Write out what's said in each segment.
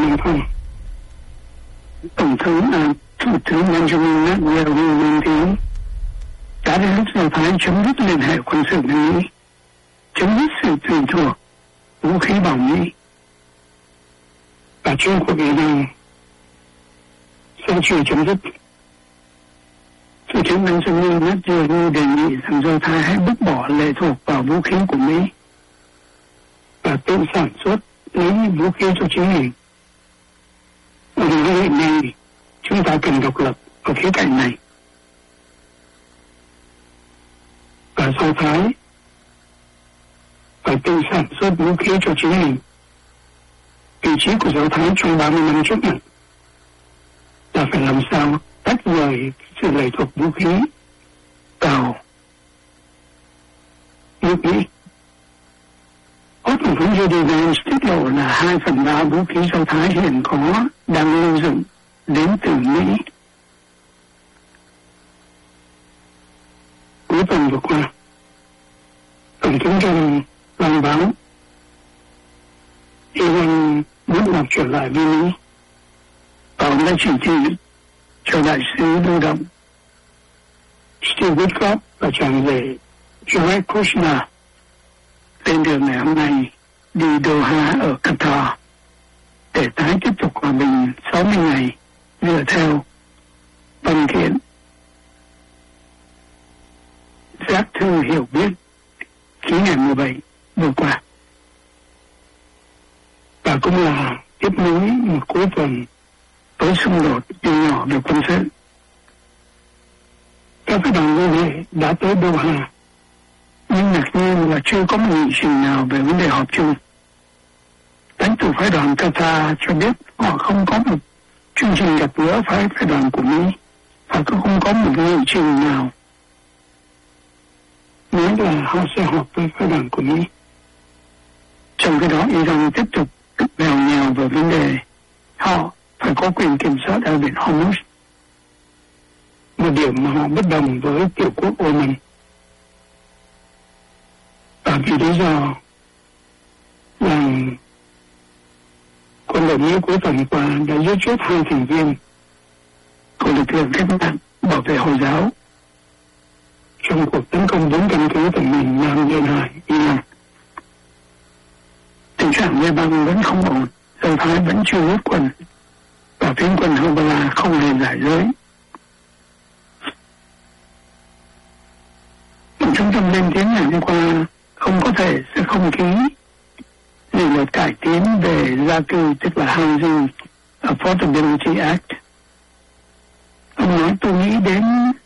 Nam Phong. Tổng thống Thủ tướng Benjamin Netanyahu lên tiếng đã đến lúc Do Thái chấm dứt liên hệ quân sự với Mỹ, chấm dứt sự tùy thuộc vũ khí vào Mỹ, và chiến cuộc Iran sẽ chưa chấm dứt. Thủ tướng Benjamin Netanyahu đề nghị rằng Do Thái hãy bứt bỏ lệ thuộc vào vũ khí của Mỹ và tự sản xuất lấy vũ khí cho chính mình. Ở hiện nay, chúng ta cần độc lập ở khía cạnh này. Và Do Thái phải tự sản xuất vũ khí cho chính mình. Vị trí của Do Thái trong 30 năm trước này là phải làm sao tách rời sự lệ thuộc vũ khí vào nước Mỹ. Phó Tổng thống J.D. Vance tiết lộ là 2/3 vũ khí Do Thái hiện có đang lưu dụng đến từ Mỹ. Cuối tuần vừa qua, Tổng thống Trump loan báo Iran muốn làm trở lại với Mỹ, và ông đã chỉ thị cho đại sứ lưu động Steve Witkoff và chàng rể Jared Kushner lên đường ngày hôm nay đi Doha ở Qatar để tái tiếp tục hòa bình 60 ngày dựa theo văn kiện giác thư hiểu biết ký ngày 17 vừa qua, và cũng là tiếp nối một cuối tuần với xung đột nhỏ về quân sự. Các phái đoàn liên hệ đã tới Doha, nhưng ngạc nhiên là chưa có một nghị trình nào về vấn đề họp chung. Lãnh tụ phái đoàn Qatar cho biết họ không có một chương trình gặp gỡ phái đoàn của Mỹ, và cũng không có một nghị trình nào nói là họ sẽ họp với phái đoàn của Mỹ. Trong cái đó, Iran tiếp tục bèo nhèo về vấn đề họ phải có quyền kiểm soát ở biển Hormuz, một điểm mà họ bất đồng với tiểu quốc Oman. Và vì lý do rằng quân đội Mỹ cuối tuần qua đã giết chết 2 thành viên của lực lượng cách mạng bảo vệ Hồi giáo trong cuộc tấn công 4 căn cứ tại miền Nam Duyên Hải, Iran. Tình trạng Lebanon vẫn không ổn, Do Thái vẫn chưa rút quân, và phiến quân Hezbollah không hề giải giới. Trung tâm lên tiếng ngày hôm qua không có thể sẽ không ký dự luật cải tiến về gia cư, tức là Housing Affordability Act. Ông nói tôi nghĩ đến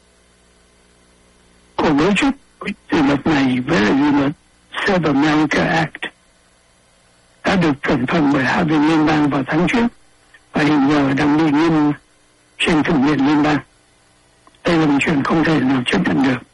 cuộc đối chất dự luật này với lại dự luật Save America Act đã được chuẩn thuận bởi Hạ viện Liên bang vào tháng trước và hiện giờ đang bị nghiên trên Thượng viện Liên bang. Đây là một chuyện không thể nào chấp nhận được.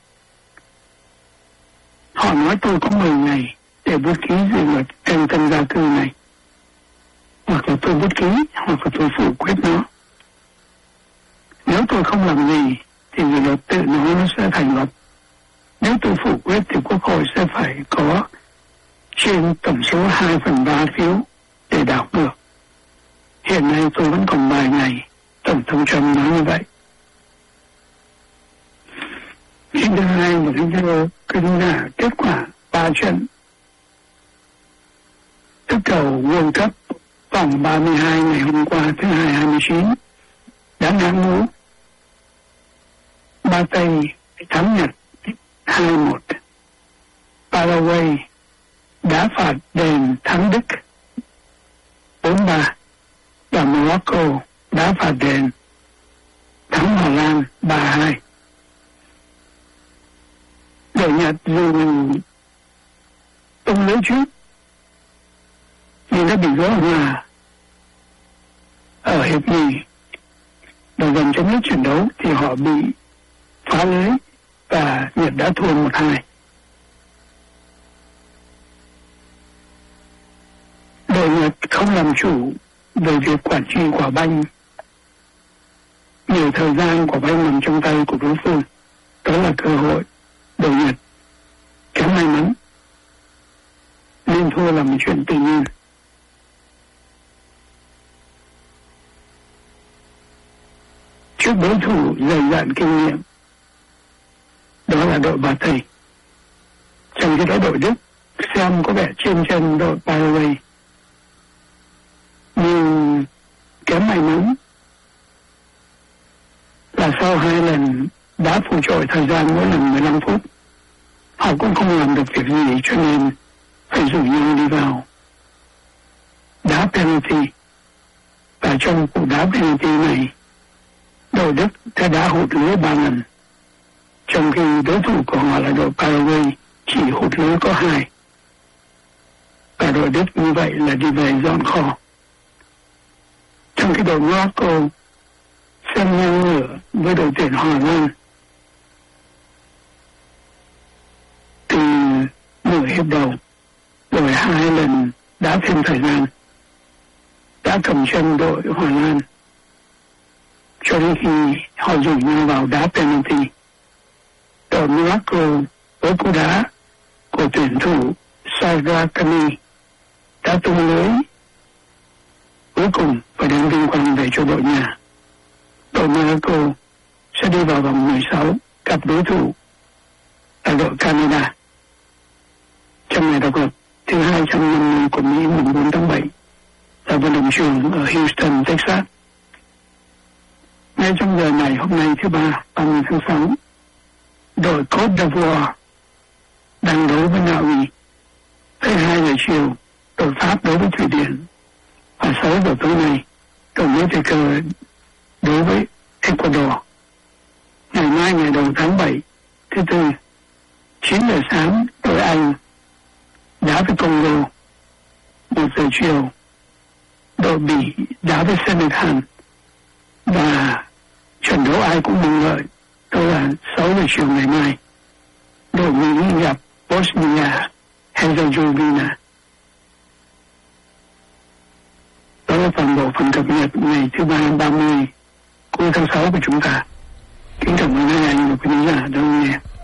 Họ nói tôi có 10 ngày để bút ký dự luật canh tân gia cư này. Hoặc là tôi bút ký, hoặc là tôi phủ quyết nó. Nếu tôi không làm gì, thì dự luật tự nó sẽ thành luật. Nếu tôi phủ quyết, thì Quốc hội sẽ phải có trên tổng số 2/3 phiếu để đảo ngược. Hiện nay tôi vẫn còn vài ngày, Tổng thống Trump nói như vậy. Tin thứ hai một video kinh là kết quả 3 trận tứ cầu World Cup vòng 32 ngày hôm qua thứ Hai 29 đã ngã ngũ. Ba Tây thắng Nhật 2-1. Paraguay đá phạt đền thắng Đức 4-3, và Morocco đá phạt đền thắng Hà Lan 3-2. Đội Nhật dù tung lưới trước nhưng đã bị gỡ hòa ở hiệp nhì, và gần chấm dứt trận đấu thì họ bị phá lưới và Nhật đã thua 1-2. Đội Nhật không làm chủ về việc quản trị quả banh. Nhiều thời gian quả banh nằm trong tay của đối phương. Đó là cơ hội đội Nhật kém may mắn, nên thua là một chuyện tự nhiên. trước đối thủ dày dạn kinh nghiệm, đó là đội Ba Tây. Trong khi đó đội Đức xem có vẻ trên chân đội Paraguay, nhưng kém may mắn là sau 2 lần đá phụ trội thời gian mỗi lần 15 phút, họ cũng không làm được việc gì, cho nên phải rủ nhau đi vào đá penalty. Và trong cuộc đá penalty này, đội Đức đã đá hụt lưới 3 lần, trong khi đối thủ của họ là đội Paraguay chỉ hụt lưới có 2. Và đội Đức như vậy là đi về dọn kho. Trong khi đội Morocco xem ngang ngửa với đội tuyển Hà Lan. Từ nửa hiệp đầu, đội 2 lần đá thêm thời gian, đã cầm chân đội Hà Lan cho đến khi họ rủ nhau vào đá penalty. Đội Morocco với cú đá của tuyển thủ Sagracani đã tung lưới cuối cùng và đem vinh quang về cho đội nhà. Đội Morocco sẽ đi vào vòng 16 gặp đối thủ là đội Canada trong ngày độc lập thứ 250 của Mỹ mùng 4 tháng 7 tại vận động trường ở Houston, Texas. Ngay trong giờ này hôm nay thứ Ba, 30 tháng 6, đội Côte d'Ivoire đang đấu với Na Uy. Tới 2 giờ chiều, đội Pháp đấu với Thụy Điển. Và 6 giờ tối nay, đội Mexico đối với Ecuador. Ngày mai ngày đầu tháng 7, thứ Tư, 9 giờ sáng, đội Anh đá với Congo. 1 giờ chiều, đội Bỉ đá với Senegal. Và trận đấu ai cũng mong đợi, đó là 6 giờ chiều ngày mai, đội Mỹ gặp Bosnia Herzegovina. Đó là toàn bộ phần cập nhật ngày thứ Ba 30 cuối tháng 6 của chúng ta. Kính cảm ơn hai anh và quý khán giả đã nghe.